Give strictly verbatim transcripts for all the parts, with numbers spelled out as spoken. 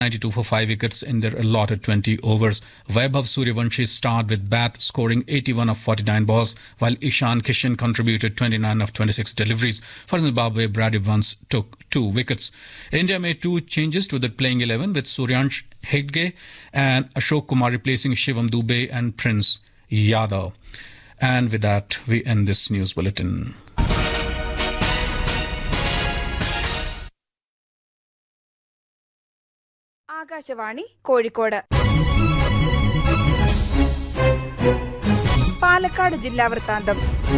ninety-two for five wickets in their allotted twenty overs. Vaibhav Suryavanshi starred with Bath, scoring eighty-one of forty-nine balls, while Ishan Kishan contributed twenty-nine of twenty-six deliveries. For Zimbabwe, Brad Evans took two wickets. India made two changes to the playing eleven, with Suryansh Hegde and Ashok Kumar replacing Shivam Dubey and Prince Yadav. And with that, we end this news bulletin. Akashvani Kozhikode. Palakkad ജില്ലാ വൃത്താന്തം.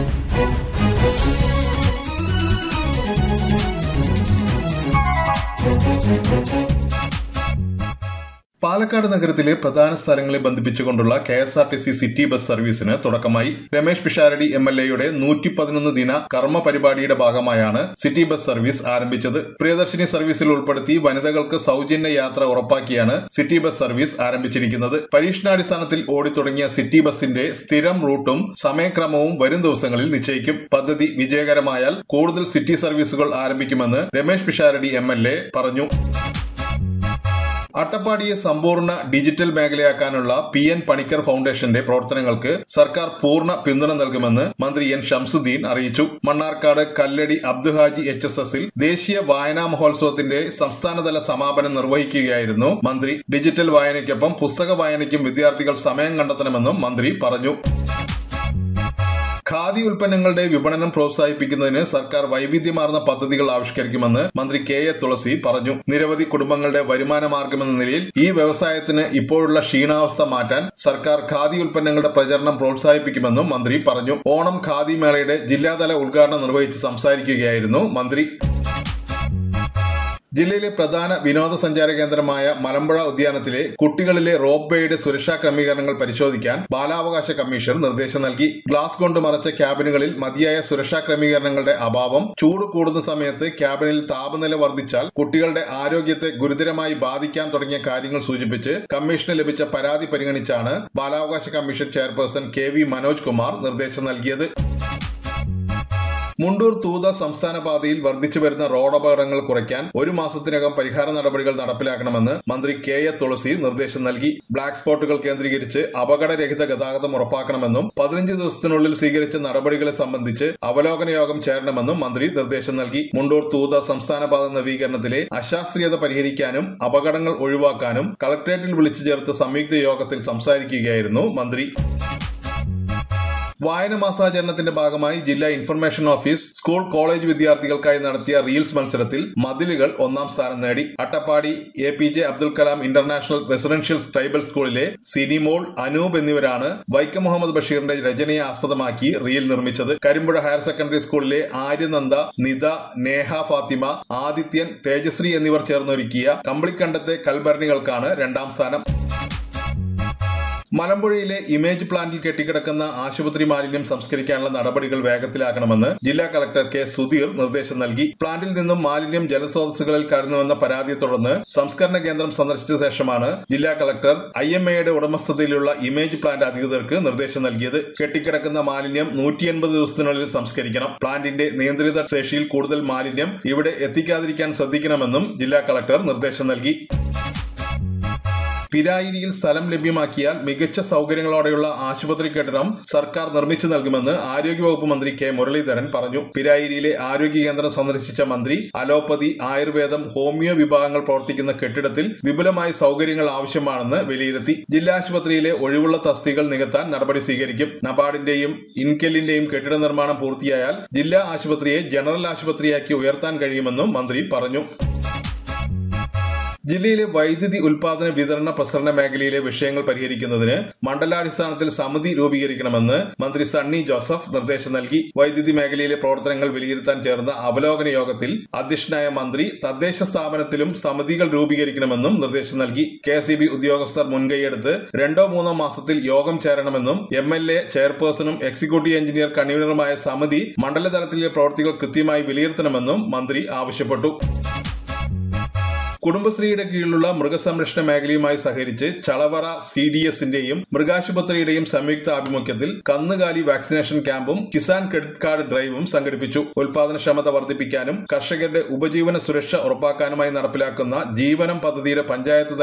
പാലക്കാട് നഗരത്തിലെ പ്രധാന സ്ഥലങ്ങളെ ബന്ധിപ്പിച്ചുകൊണ്ടുള്ള K S R T C city bus സർവീസിന് തുടക്കമായി. Ramesh Pisharody M L എയുടെ നൂറ്റി പതിനൊന്ന് ദിന കർമ്മ പരിപാടിയുടെ ഭാഗമായാണ് സിറ്റി ബസ് സർവീസ് ആരംഭിച്ചത്. പ്രിയദർശിനി സർവീസിൽ ഉൾപ്പെടുത്തി വനിതകൾക്ക് സൌജന്യ യാത്ര ഉറപ്പാക്കിയാണ് സിറ്റി ബസ് സർവീസ് ആരംഭിച്ചിരിക്കുന്നത്. പരീക്ഷണാടിസ്ഥാനത്തിൽ ഓടിത്തുടങ്ങിയ സിറ്റി ബസിന്റെ സ്ഥിരം റൂട്ടും സമയക്രമവും വരും ദിവസങ്ങളിൽ നിശ്ചയിക്കും. പദ്ധതി വിജയകരമായാൽ കൂടുതൽ സിറ്റി സർവീസുകൾ ആരംഭിക്കുമെന്ന് Ramesh Pisharody M L A പറഞ്ഞു. അട്ടപ്പാടിയെ സമ്പൂർണ്ണ ഡിജിറ്റൽ മേഖലയാക്കാനുള്ള പി എൻ പണിക്കർ ഫൌണ്ടേഷന്റെ പ്രവർത്തനങ്ങൾക്ക് സർക്കാർ പൂർണ്ണ പിന്തുണ നൽകുമെന്ന് മന്ത്രി എൻ ഷംസുദ്ദീൻ അറിയിച്ചു. മണ്ണാർക്കാട് കല്ലടി അബ്ദുഹാജി എച്ച് എസ് എസിൽ ദേശീയ വായനാ മഹോത്സവത്തിന്റെ സംസ്ഥാനതല സമാപനം നിർവഹിക്കുകയായിരുന്നു മന്ത്രി. ഡിജിറ്റൽ വായനയ്ക്കൊപ്പം പുസ്തക വായനയ്ക്കും വിദ്യാർത്ഥികൾ സമയം കണ്ടെത്തണമെന്നും മന്ത്രി പറഞ്ഞു. ഖാദി ഉൽപ്പന്നങ്ങളുടെ വിപണനം പ്രോത്സാഹിപ്പിക്കുന്നതിന് സർക്കാർ വൈവിധ്യമാർന്ന പദ്ധതികൾ ആവിഷ്കരിക്കുമെന്ന് മന്ത്രി കെ എ തുളസി പറഞ്ഞു. നിരവധി കുടുംബങ്ങളുടെ വരുമാന മാർഗമെന്ന നിലയിൽ ഈ വ്യവസായത്തിന് ഇപ്പോഴുള്ള ക്ഷീണാവസ്ഥ മാറ്റാൻ സർക്കാർ ഖാദി ഉൽപ്പന്നങ്ങളുടെ പ്രചരണം പ്രോത്സാഹിപ്പിക്കുമെന്നും മന്ത്രി പറഞ്ഞു. ഓണം ഖാദി മേളയുടെ ജില്ലാതല ഉദ്ഘാടനം നിർവഹിച്ച് സംസാരിക്കുകയായിരുന്നു മന്ത്രി. ജില്ലയിലെ പ്രധാന വിനോദസഞ്ചാര കേന്ദ്രമായ മലമ്പുഴ ഉദ്യാനത്തിലെ കുട്ടികളിലെ റോപ്പ് വേയുടെ സുരക്ഷാ ക്രമീകരണങ്ങൾ പരിശോധിക്കാൻ ബാലാവകാശ കമ്മീഷൻ നിർദ്ദേശം നൽകി. ഗ്ലാസ് കൊണ്ട് മറച്ച ക്യാബിനുകളിൽ മതിയായ സുരക്ഷാ ക്രമീകരണങ്ങളുടെ അഭാവം, ചൂട് കൂടുന്ന സമയത്ത് ക്യാബിനിൽ താപനില വർദ്ധിച്ചാൽ കുട്ടികളുടെ ആരോഗ്യത്തെ ഗുരുതരമായി ബാധിക്കാൻ തുടങ്ങിയ കാര്യങ്ങൾ സൂചിപ്പിച്ച് കമ്മീഷന് ലഭിച്ച പരാതി പരിഗണിച്ചാണ് ബാലാവകാശ commission chairperson K V Manoj Kumar നിർദ്ദേശം നൽകിയത്. മുണ്ടൂർ തൂത സംസ്ഥാന പാതയിൽ വർദ്ധിച്ചു വരുന്ന റോഡപകടങ്ങൾ കുറയ്ക്കാൻ ഒരു മാസത്തിനകം പരിഹാര നടപടികൾ നടപ്പിലാക്കണമെന്ന് മന്ത്രി കെ എ തുളസി നിർദ്ദേശം നൽകി. ബ്ലാക്ക് സ്പോട്ടുകൾ കേന്ദ്രീകരിച്ച് അപകടരഹിത ഗതാഗതം ഉറപ്പാക്കണമെന്നും പതിനഞ്ച് ദിവസത്തിനുള്ളിൽ സ്വീകരിച്ച നടപടികളെ സംബന്ധിച്ച് അവലോകന യോഗം ചേരണമെന്നും മന്ത്രി നിർദ്ദേശം നൽകി. മുണ്ടൂർ തൂത സംസ്ഥാന പാത നവീകരണത്തിലെ അശാസ്ത്രീയത പരിഹരിക്കാനും അപകടങ്ങൾ ഒഴിവാക്കാനും കളക്ടറേറ്റിൽ വിളിച്ചു ചേർത്ത സംയുക്ത യോഗത്തിൽ സംസാരിക്കുകയായിരുന്നു മന്ത്രി. വായന മാസാചരണത്തിന്റെ ഭാഗമായി ജില്ലാ ഇൻഫർമേഷൻ ഓഫീസ് സ്കൂൾ കോളേജ് വിദ്യാർത്ഥികൾക്കായി നടത്തിയ റീൽസ് മത്സരത്തിൽ മതിലുകൾ ഒന്നാം സ്ഥാനം നേടി. Attappadi A P J Abdul Kalam international residential tribal സ്കൂളിലെ സിനിമോൾ, അനൂപ് എന്നിവരാണ് വൈക്കം മുഹമ്മദ് ബഷീറിന്റെ രചനയെ ആസ്പദമാക്കി റീൽ നിർമ്മിച്ചത്. കരിമ്പുഴ ഹയർ സെക്കൻഡറി സ്കൂളിലെ ആര്യനന്ദ, നിത, നേഹ ഫാത്തിമ, ആദിത്യൻ, തേജശ്രീ എന്നിവർ ചേർന്നൊരുക്കിയ കമ്പിളിക്കണ്ടത്തെ കൽഭരണികൾക്കാണ് രണ്ടാം സ്ഥാനം. മലമ്പുഴയിലെ ഇമേജ് പ്ലാന്റിൽ കെട്ടിക്കിടക്കുന്ന ആശുപത്രി മാലിന്യം സംസ്കരിക്കാനുള്ള നടപടികൾ വേഗത്തിലാക്കണമെന്ന് ജില്ലാ കളക്ടർ കെ സുധീർ നിർദ്ദേശം നൽകി. പ്ലാന്റിൽ നിന്നും മാലിന്യം ജലസ്രോതസ്സുകളിൽ കടന്നുവെന്ന പരാതിയെ തുടർന്ന് സംസ്കരണ കേന്ദ്രം സന്ദർശിച്ച ശേഷമാണ് ജില്ലാ കളക്ടർ ഐ എം എയുടെ ഉടമസ്ഥതയിലുള്ള ഇമേജ് പ്ലാന്റ് അധികൃതർക്ക് നിർദ്ദേശം നൽകിയത്. കെട്ടിക്കിടക്കുന്ന മാലിന്യം നൂറ്റി എൺപത് ദിവസത്തിനുള്ളിൽ സംസ്കരിക്കണം. പ്ലാന്റിന്റെ നിയന്ത്രിത ശേഷിയിൽ കൂടുതൽ മാലിന്യം ഇവിടെ എത്തിക്കാതിരിക്കാൻ ശ്രദ്ധിക്കണമെന്നും ജില്ലാ കളക്ടർ നിർദ്ദേശം നൽകി. പിരായിരിയിൽ സ്ഥലം ലഭ്യമാക്കിയാൽ മികച്ച സൌകര്യങ്ങളോടെയുള്ള ആശുപത്രി കെട്ടിടം സർക്കാർ നിർമ്മിച്ചു നൽകുമെന്ന് ആരോഗ്യവകുപ്പ് മന്ത്രി കെ മുരളീധരൻ പറഞ്ഞു. പിരായിരിയിലെ ആരോഗ്യ കേന്ദ്രം സന്ദർശിച്ച മന്ത്രി അലോപ്പതി, ആയുർവേദം, ഹോമിയോ വിഭാഗങ്ങൾ പ്രവർത്തിക്കുന്ന കെട്ടിടത്തിൽ വിപുലമായ സൌകര്യങ്ങൾ ആവശ്യമാണെന്ന് വിലയിരുത്തി. ജില്ലാ ആശുപത്രിയിലെ ഒഴിവുള്ള തസ്തികകൾ നികത്താൻ നടപടി സ്വീകരിക്കും. നബാർഡിന്റെയും ഇൻകെല്ലിന്റെയും കെട്ടിട നിർമ്മാണം പൂർത്തിയായാൽ ജില്ലാ ആശുപത്രിയെ ജനറൽ ആശുപത്രിയാക്കി ഉയർത്താൻ കഴിയുമെന്നും മന്ത്രി പറഞ്ഞു. ജില്ലയിലെ വൈദ്യുതി ഉൽപാദന, വിതരണ, പ്രസരണ മേഖലയിലെ വിഷയങ്ങൾ പരിഹരിക്കുന്നതിന് മണ്ഡലാടിസ്ഥാനത്തിൽ സമിതി രൂപീകരിക്കണമെന്ന് മന്ത്രി സണ്ണി ജോസഫ് നിർദ്ദേശം നൽകി. വൈദ്യുതി മേഖലയിലെ പ്രവർത്തനങ്ങൾ വിലയിരുത്താൻ ചേർന്ന അവലോകന യോഗത്തിൽ അധ്യക്ഷനായ മന്ത്രി തദ്ദേശ സ്ഥാപനത്തിലും സമിതികൾ രൂപീകരിക്കണമെന്നും നിർദ്ദേശം നൽകി. കെ എസ് ഇ ബി ഉദ്യോഗസ്ഥർ മുൻകൈയെടുത്ത് രണ്ടോ മൂന്നോ മാസത്തിൽ യോഗം ചേരണമെന്നും M L A ചെയർപേഴ്സണും executive engineer കൺവീനറുമായ സമിതി മണ്ഡലതലത്തിലെ പ്രവൃത്തികൾ കൃത്യമായി വിലയിരുത്തണമെന്നും മന്ത്രി ആവശ്യപ്പെട്ടു. കുടുംബശ്രീയുടെ കീഴിലുള്ള മൃഗസംരക്ഷണ മേഖലയുമായി സഹകരിച്ച് ചളവറ സി ഡി എസിന്റെയും മൃഗാശുപത്രിയുടെയും സംയുക്ത ആഭിമുഖ്യത്തിൽ കന്നുകാലി വാക്സിനേഷൻ ക്യാമ്പും കിസാൻ ക്രെഡിറ്റ് കാർഡ് ഡ്രൈവും സംഘടിപ്പിച്ചു. ഉൽപാദനക്ഷമത വർദ്ധിപ്പിക്കാനും കർഷകരുടെ ഉപജീവന സുരക്ഷ ഉറപ്പാക്കാനുമായി നടപ്പിലാക്കുന്ന ജീവനം പദ്ധതിയുടെ പഞ്ചായത്ത്